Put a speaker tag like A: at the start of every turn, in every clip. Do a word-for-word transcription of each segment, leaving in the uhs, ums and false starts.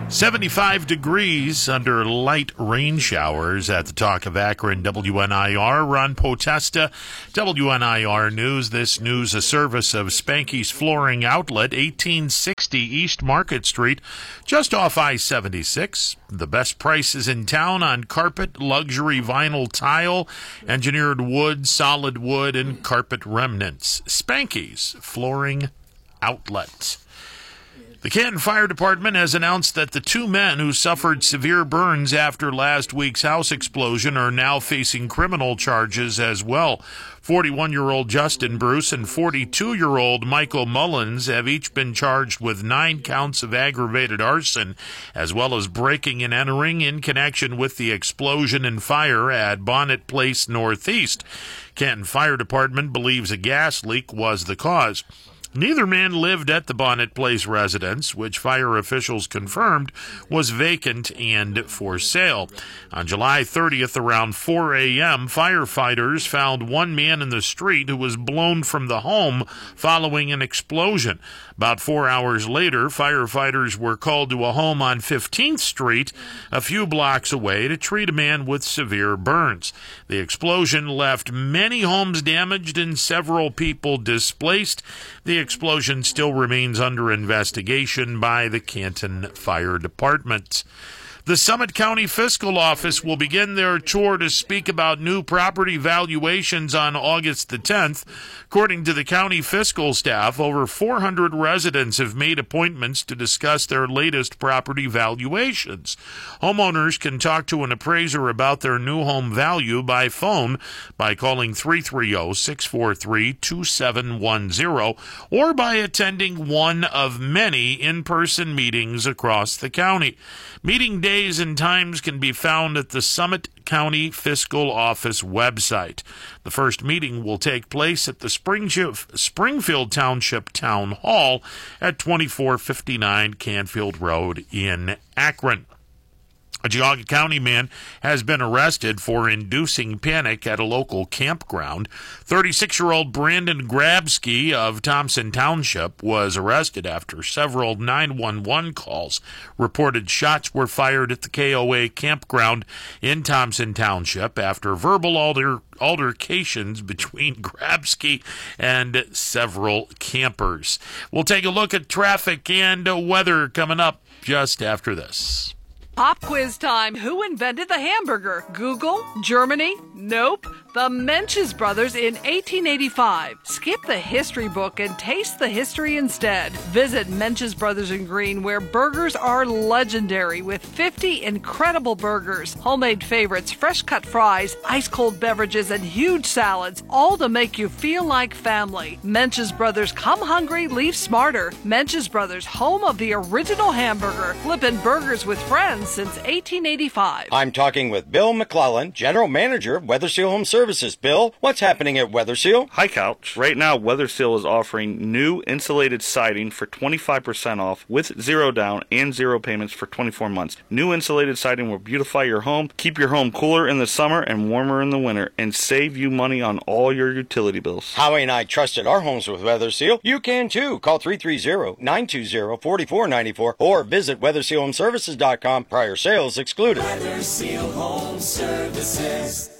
A: seventy-five degrees under light rain showers at the Talk of Akron. W N I R, Ron Potesta, W N I R News. This news a service of Spanky's Flooring Outlet, eighteen sixty East Market Street, just off I seventy-six. The best prices in town on carpet, luxury vinyl tile, engineered wood, solid wood, and carpet remnants. Spanky's Flooring Outlet. The Canton Fire Department has announced that the two men who suffered severe burns after last week's house explosion are now facing criminal charges as well. forty-one-year-old Justin Bruce and forty-two-year-old Michael Mullins have each been charged with nine counts of aggravated arson, as well as breaking and entering in connection with the explosion and fire at Bonnet Place Northeast. Canton Fire Department believes a gas leak was the cause. Neither man lived at the Bonnet Place residence, which fire officials confirmed was vacant and for sale. On July thirtieth, around four a.m., firefighters found one man in the street who was blown from the home following an explosion. About four hours later, firefighters were called to a home on fifteenth Street, a few blocks away, to treat a man with severe burns. The explosion left many homes damaged and several people displaced. The explosion still remains under investigation by the Canton Fire Department. The Summit County Fiscal Office will begin their tour to speak about new property valuations on August the tenth. According to the county fiscal staff, over four hundred residents have made appointments to discuss their latest property valuations. Homeowners can talk to an appraiser about their new home value by phone by calling three three zero, six four three, two seven one zero or by attending one of many in-person meetings across the county. Meeting days and times can be found at the Summit County Fiscal Office website. The first meeting will take place at the Springfield Township Town Hall at twenty-four fifty-nine Canfield Road in Akron. A Geauga County man has been arrested for inducing panic at a local campground. thirty-six-year-old Brandon Grabsky of Thompson Township was arrested after several nine one one calls reported shots were fired at the K O A campground in Thompson Township after verbal alter altercations between Grabsky and several campers. We'll take a look at traffic and weather coming up just after this.
B: Pop quiz time. Who invented the hamburger? Google? Germany? Nope. The Menches brothers in eighteen eighty-five. Skip the history book and taste the history instead. Visit Menches Brothers in Green, where burgers are legendary with fifty incredible burgers, homemade favorites, fresh-cut fries, ice-cold beverages, and huge salads, all to make you feel like family. Menches Brothers, come hungry, leave smarter. Menches Brothers, home of the original hamburger. Flippin' burgers with friends since eighteen eighty-five.
C: I'm talking with Bill McClellan, General Manager of Weather Seal Home Services. Bill, what's happening at Weather Seal?
D: Hi, Couch. Right now, Weather Seal is offering new insulated siding for twenty-five percent off with zero down and zero payments for twenty-four months. New insulated siding will beautify your home, keep your home cooler in the summer and warmer in the winter, and save you money on all your utility bills.
C: Howie and I trusted our homes with Weather Seal. You can too. Call three three zero, nine two zero, four four nine four or visit weather seal home services dot com. Prior sales excluded.
E: Weather Seal Home Services.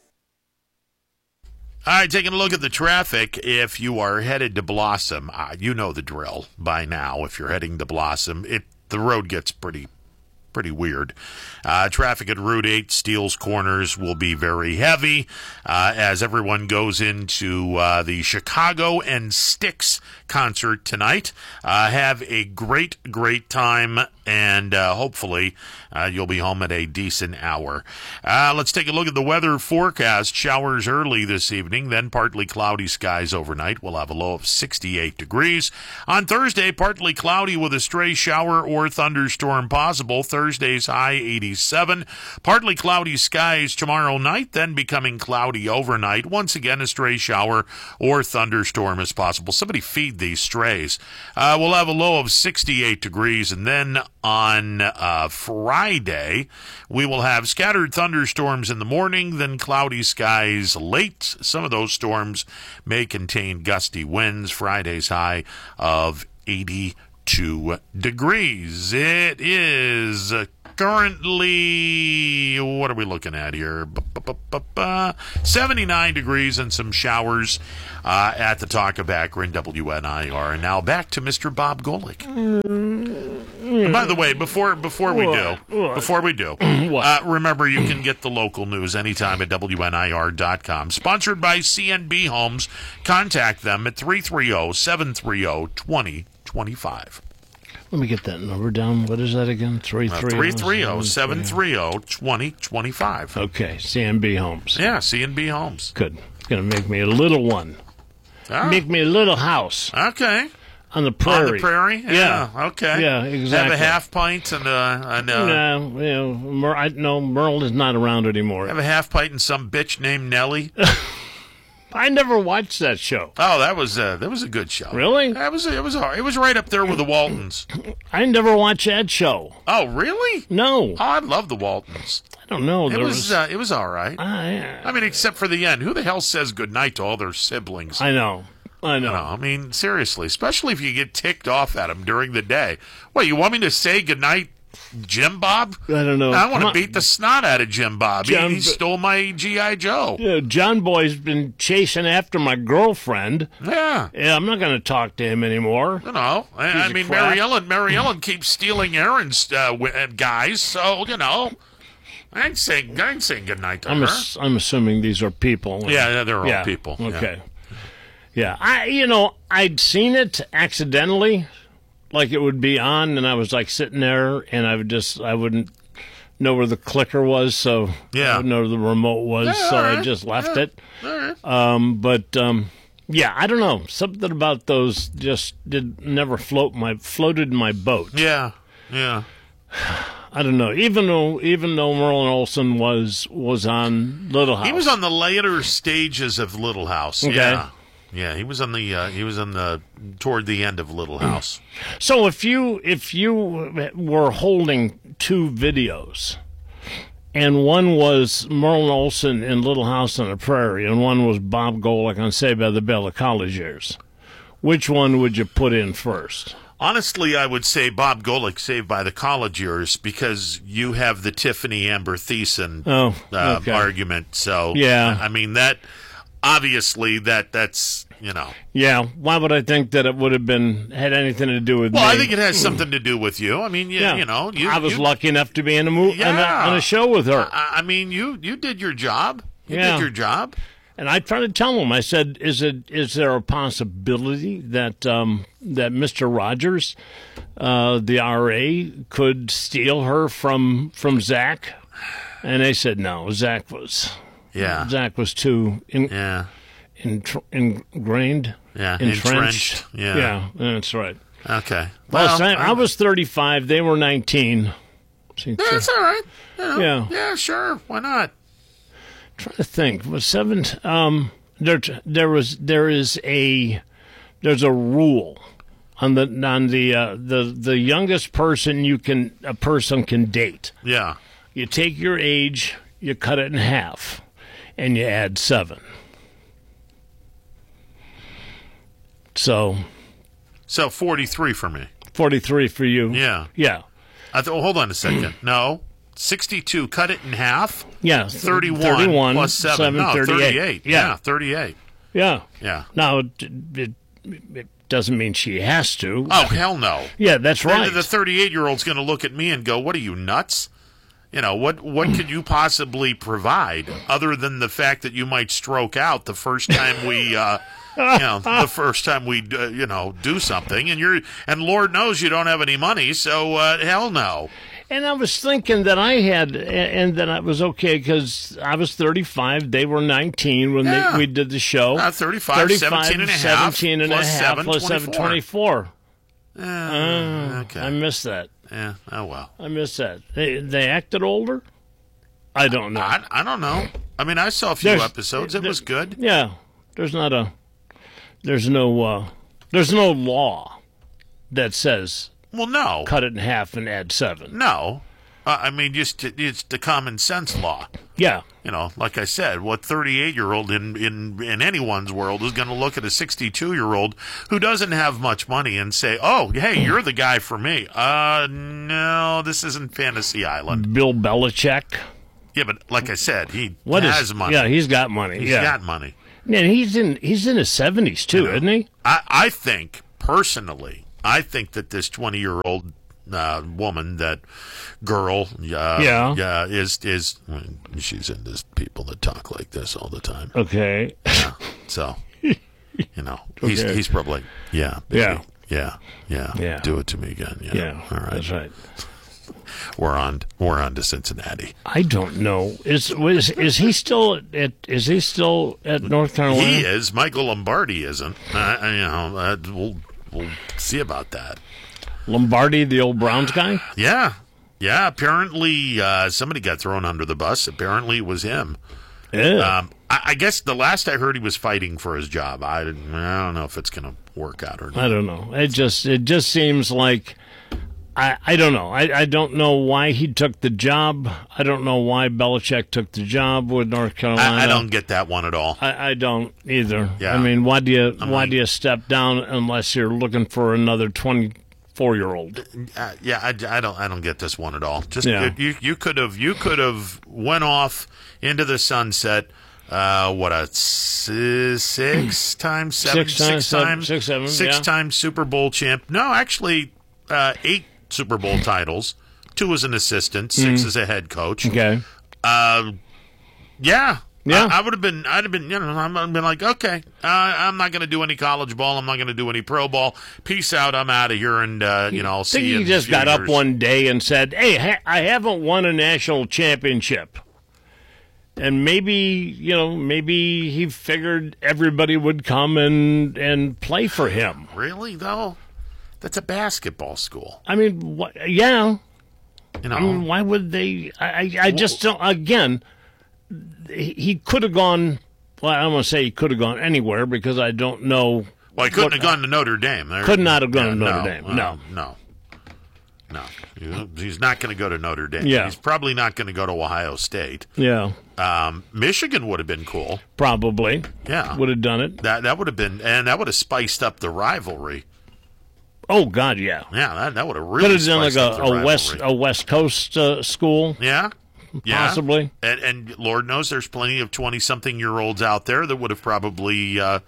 A: All right, taking a look at the traffic. If you are headed to Blossom, uh, you know the drill by now. If you're heading to Blossom, it the road gets pretty pretty weird. Uh, traffic at Route eight, Steele's Corners, will be very heavy uh, as everyone goes into uh, the Chicago and Styx concert tonight. Uh, have a great, great time, and uh, hopefully uh, you'll be home at a decent hour. Uh, let's take a look at the weather forecast. Showers early this evening, then partly cloudy skies overnight. We'll have a low of sixty-eight degrees. On Thursday, partly cloudy with a stray shower or thunderstorm possible. Thursday's high eighty-seven. Partly cloudy skies tomorrow night, then becoming cloudy overnight. Once again, a stray shower or thunderstorm is possible. Somebody feed these strays. Uh, we'll have a low of sixty-eight degrees, and then on uh, Friday, we will have scattered thunderstorms in the morning, then cloudy skies late. Some of those storms may contain gusty winds. Friday's high of eighty two degrees. It is uh, currently, what are we looking at here? seventy-nine degrees and some showers uh, at the Talk of Akron, W N I R. And now back to Mister Bob Golick. And by the way, before before we do, before we do, uh, remember you can get the local news anytime at W N I R dot com. Sponsored by C N B Homes. Contact them at three three zero, seven three zero, two zero two five.
F: Let me get that number down. What is that again? three three
A: zero, seven three zero, two zero two five.
F: Okay, C N B Homes.
A: Yeah, C N B Homes.
F: Good. It's going to make me a little one.
A: Ah.
F: Make me a little house.
A: Okay.
F: On the prairie.
A: On the prairie? Yeah. yeah. Okay.
F: Yeah, exactly.
A: Have a half pint and uh, and uh,
F: no, you know, Mer- I, no, Merle is not around anymore.
A: Have a half pint and some bitch named Nellie.
F: I never watched that show.
A: Oh, that was uh, that was a good show.
F: Really?
A: That was it was it was right up there with the Waltons.
F: I never watched that show.
A: Oh, really?
F: No.
A: Oh, I love the Waltons.
F: I don't know.
A: It
F: there
A: was,
F: was
A: uh, it was all right.
F: I,
A: I mean, except for the end. Who the hell says goodnight to all their siblings?
F: I know. I know.
A: You know. I mean, seriously, especially if you get ticked off at them during the day. What, you want me to say goodnight, Jim Bob?
F: I don't know.
A: I want to
F: Come
A: beat the snot out of Jim Bob.
F: John,
A: he, he stole my G I. Joe.
F: Yeah, John Boy's been chasing after my girlfriend.
A: Yeah.
F: Yeah, I'm not going to talk to him anymore.
A: You know, I, I mean,
F: crap.
A: Mary Ellen, Mary Ellen keeps stealing Aaron's uh, w- uh, guys, so, you know, I ain't saying, I ain't saying goodnight to
F: I'm,
A: her.
F: ass- I'm assuming these are people.
A: Yeah, yeah, they're all
F: yeah.
A: people.
F: Okay. Yeah. yeah, I you know I'd seen it accidentally, like it would be on, and I was like sitting there, and I would just I wouldn't know where the clicker was, so
A: Yeah.
F: I wouldn't know where the remote was,
A: Yeah,
F: so
A: all
F: I
A: right.
F: just left
A: Yeah.
F: it.
A: All right.
F: Um, but um, yeah, I don't know, something about those just did never float my floated my boat.
A: Yeah, yeah.
F: I don't know. Even though even though Merlin Olsen was was on Little House,
A: He was on the later stages of Little House.
F: Okay.
A: Yeah. Yeah, he was on the uh, he was on the toward the end of Little House.
F: So if you if you were holding two videos, and one was Merlin Olsen in Little House on the Prairie, and one was Bob Golick on Saved by the Bell, the college years, which one would you put in first?
A: Honestly, I would say Bob Golick, Saved by the College Years, because you have the Tiffany Amber Thiessen
F: Oh,
A: uh,
F: okay.
A: argument. So
F: Yeah.
A: I mean that obviously that that's you know.
F: Yeah, why would I think that it would have been had anything to do with
A: Well,
F: me?
A: I think it has something to do with you. I mean, you,
F: yeah.
A: you know, you,
F: I was
A: you,
F: lucky enough to be in a movie on, a,
A: Yeah.
F: on a show with her.
A: I, I mean, you you did your job. You
F: Yeah.
A: did your job.
F: And I tried to tell him. I said, "Is it? Is there a possibility that um, that Mister Rogers, uh, the R A, could steal her from from Zach?" And they said, "No. Zach was
A: Yeah.
F: Zach was too in,
A: Yeah.
F: in, ingrained,
A: Yeah.
F: entrenched.
A: Yeah.
F: yeah, that's right."
A: Okay.
F: Well, I, I was thirty-five. They were nineteen. See,
A: That's all right. You know,
F: Yeah.
A: Yeah. Sure. Why not?
F: trying to think. Was seven? Um, there, there was, there is a, there's a rule on the on the uh, the the youngest person you can a person can date.
A: Yeah.
F: You take your age, you cut it in half, and you add seven. So,
A: So forty-three for me.
F: forty-three for you.
A: Yeah.
F: Yeah.
A: I th- oh, hold on a second. No. sixty-two. Cut it in half.
F: Yeah.
A: thirty-one,
F: thirty-one
A: plus seven.
F: seven,
A: No,
F: thirty-eight.
A: thirty-eight.
F: Yeah.
A: Yeah. thirty-eight.
F: Yeah.
A: Yeah.
F: Now, it, it, it doesn't mean she has to.
A: Oh, hell no.
F: Yeah, that's right.
A: The thirty-eight-year-old's going to look at me and go, "What are you, nuts? You know, what what could you possibly provide other than the fact that you might stroke out the first time we, uh, you know, the first time we, uh, you know, do something, and you're, and Lord knows you don't have any money, so uh, hell no."
F: And I was thinking that I had, and that I was okay because I was thirty-five. They were nineteen when
A: Yeah.
F: they, we did the show.
A: Uh, thirty-five, seventeen and a half,
F: seventeen and a
A: plus
F: half,
A: seven,
F: plus seven,
A: twenty-four.
F: twenty-four.
A: Uh, okay.
F: I missed that.
A: yeah. Oh well.
F: I missed that. They they acted older? I don't know.
A: I, I don't know. I mean, I saw a few
F: There's-
A: episodes. It
F: there-
A: was good.
F: Yeah. There's not a, there's no, uh, there's no law that says
A: Well, no,
F: cut it in half and add seven.
A: no. Uh, I mean, just it's the common sense law.
F: Yeah.
A: You know, like I said, what thirty-eight-year-old in, in, in anyone's world is going to look at a sixty-two-year-old who doesn't have much money and say, oh, hey, you're the guy for me. Uh, no, this isn't Fantasy Island.
F: Bill Belichick.
A: Yeah, but like I said, he
F: What
A: has
F: is,
A: money.
F: Yeah, he's got money.
A: He's
F: yeah.
A: got money.
F: Yeah, he's in he's in his seventies too,
A: You know,
F: isn't he?
A: I, I think, personally, I think that this twenty-year-old uh, woman, that girl, uh,
F: Yeah.
A: yeah, is, is well, she's into people that talk like this all the time.
F: Okay.
A: Yeah. So, you know, he's
F: Okay.
A: he's probably, yeah, baby.
F: Yeah.
A: yeah, yeah,
F: Yeah.
A: do it to me again. Yeah,
F: Yeah.
A: all right.
F: That's right.
A: We're on, we're on to Cincinnati.
F: I don't know. Is is is he still at? Is he still at North Carolina?
A: He is. Michael Lombardi isn't. Uh, you know, uh, we'll we'll see about that.
F: Lombardi, the old Browns guy.
A: Yeah, yeah. Apparently, uh, somebody got thrown under the bus. Apparently, it was him.
F: Yeah.
A: Um, I, I guess the last I heard, he was fighting for his job. I didn't. I don't know if it's going to work out or not.
F: I don't know. It just it just seems like. I, I don't know. I, I don't know why he took the job. I don't know why Belichick took the job with North Carolina.
A: I, I don't get that one at all.
F: I, I don't either.
A: Yeah.
F: I mean, why do you
A: I'm
F: why
A: like-
F: do you step down unless you're looking for another twenty-four year old?
A: Uh, yeah, I, I don't. I don't get this one at all. Just
F: Yeah.
A: you. You could have. You could have went off into the sunset. Uh, what a s- six times seven,
F: Six times, seven-
A: times
F: six, seven,
A: six
F: yeah.
A: times Super Bowl champ. No, actually, uh, eight Super Bowl titles. Two as an assistant, six as a head coach.
F: Mm-hmm. Okay.
A: Uh, yeah.
F: Yeah.
A: I, I would have been, I'd have been, you know, I'd have been like, okay, uh, I'm not going to do any college ball. I'm not going to do any pro ball. Peace out. I'm out of here. And, uh, you know, I'll
F: I think
A: see you
F: he
A: in
F: just
A: a few
F: got up
A: years.
F: one day and said, "Hey, ha- I haven't won a national championship." And maybe, you know, maybe he figured everybody would come and and play for him.
A: Really, though? That's a basketball school.
F: I mean, wh- yeah.
A: You know,
F: I mean, why would they? I, I, I just don't. Again, he, he could have gone. Well, I don't want to say he could have gone anywhere because I don't know.
A: well, he couldn't
F: what-
A: have gone to Notre Dame. There-
F: Could not have gone
A: yeah,
F: to Notre
A: no,
F: Dame.
A: uh,
F: No.
A: no, no. You- He's not going to go to Notre Dame.
F: Yeah.
A: He's probably not going to go to Ohio State.
F: Yeah,
A: Um, Michigan would have been cool.
F: probably.
A: Yeah.
F: Would have done it.
A: That that would have been, and that would have spiced up the rivalry.
F: Oh God, yeah.
A: Yeah, that, that would have
F: Could
A: really
F: have done like
A: spiced up
F: a,
A: the
F: a west
A: rivalry.
F: a West Coast uh, school.
A: Yeah. Yeah.
F: Possibly.
A: And, and Lord knows there's plenty of twenty-something-year-olds out there that would have probably, uh,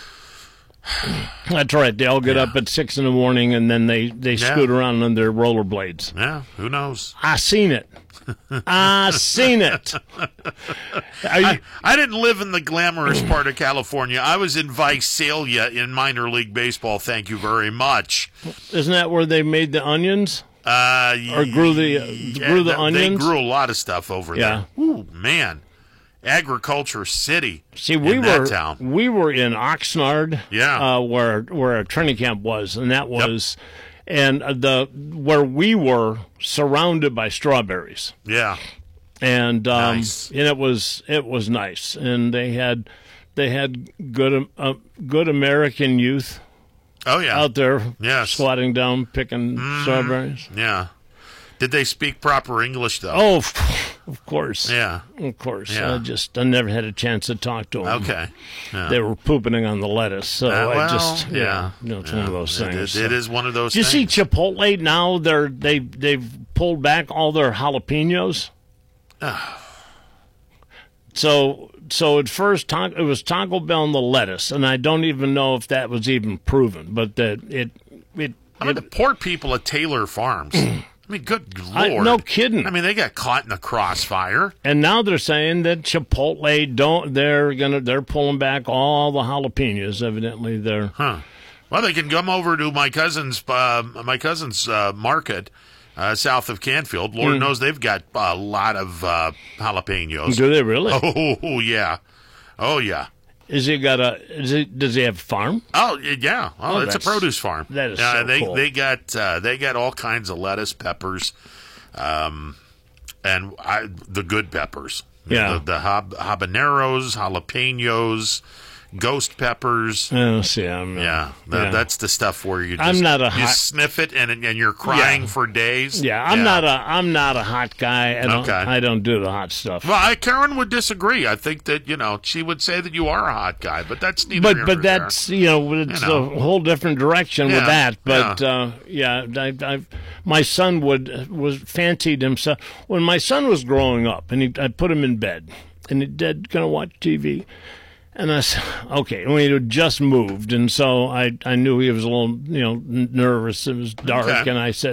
F: That's right. They all get up at six in the morning and then they, they
A: Yeah.
F: scoot around on their rollerblades.
A: yeah, who knows?
F: I seen it. I seen it. Are you,
A: I, I didn't live in the glamorous part of California. I was in Visalia in minor league baseball, thank you very much.
F: isn't that where they made the onions?
A: Uh,
F: Or grew the- uh,
A: yeah,
F: grew the
A: they-
F: onions?
A: They grew a lot of stuff over
F: Yeah.
A: there. Ooh, man. Agriculture city.
F: See, we
A: in
F: were
A: that town.
F: we were in Oxnard,
A: Yeah.
F: uh, where where our training camp was, and that was, and uh, the where we were surrounded by strawberries,
A: Yeah.
F: and um,
A: Nice.
F: and it was it was nice, and they had they had good uh, good American youth
A: Oh, yeah.
F: out there,
A: Yes.
F: squatting down picking strawberries.
A: Yeah. Did they speak proper English, though?
F: Oh, of- of course,
A: Yeah.
F: of course.
A: Yeah.
F: I just I never had a chance to talk to them.
A: Okay. Yeah.
F: They were pooping on the lettuce, so
A: Uh, well,
F: I just yeah,
A: yeah.
F: you know, it's
A: Yeah.
F: one of those
A: It-
F: things.
A: it- it
F: so.
A: is one of those
F: Do you see
A: things.
F: Chipotle now? They're they they've pulled back all their jalapenos. so so at first ta- it was Taco Bell and the lettuce, and I don't even know if that was even proven, but that it it.
A: I mean,
F: it
A: the poor people at Taylor Farms. I mean, good
F: I-
A: Lord.
F: no kidding.
A: I mean, they got caught in the crossfire.
F: and now they're saying that Chipotle don't. They're gonna. They're pulling back all the jalapenos. Evidently, they're.
A: Huh. Well, they can come over to my cousin's uh, my cousin's uh, market uh, south of Canfield. Lord
F: Hmm.
A: knows they've got a lot of uh, jalapenos.
F: Do they really?
A: Oh yeah, oh yeah.
F: Is he got a? Is he? Does he have a farm?
A: Oh yeah. Oh,
F: Oh,
A: it's a
F: that's-
A: produce farm.
F: that is
A: uh,
F: so
A: they
F: cool.
A: they got uh, they got all kinds of lettuce, peppers, um, and I, the good peppers.
F: Yeah.
A: The, the hab- habaneros, jalapenos. ghost peppers.
F: Oh, see, I'm, uh,
A: Yeah, that,
F: yeah.
A: that's the stuff where you just,
F: I'm not a
A: you
F: hot-
A: sniff it and and you're crying
F: Yeah.
A: for days.
F: Yeah, I'm not a I'm not a hot guy. I don't
A: Okay.
F: I don't do the hot stuff.
A: Well, I, Karen would disagree. I think that, you know, she would say that you are a hot guy, but that's neither
F: but
A: here
F: but
A: nor there.
F: that's you know it's
A: You know.
F: a whole different direction
A: Yeah,
F: with that. But
A: yeah.
F: uh, yeah, I, I, my son would was fancied himself when my son was growing up, and he, I put him in bed, and he did gonna watch T V. And I said, okay, and we had just moved, and so I, I knew he was a little, you know, nervous. It was dark,
A: Okay.
F: and I said,